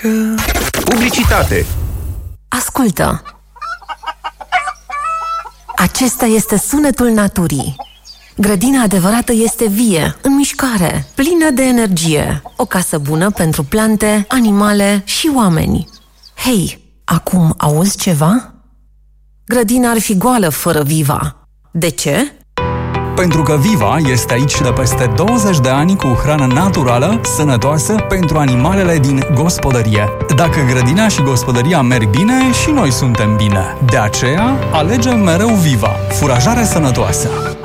Publicitate. Ascultă! Acesta este sunetul naturii. Grădina adevărată este vie, în mișcare, plină de energie. O casă bună pentru plante, animale și oameni. Hei, acum auzi ceva? Grădina ar fi goală fără Viva. De ce? Pentru că Viva este aici de peste 20 de ani cu hrană naturală, sănătoasă pentru animalele din gospodărie. Dacă grădina și gospodăria merg bine, și noi suntem bine. De aceea, alegem mereu Viva, furajare sănătoasă.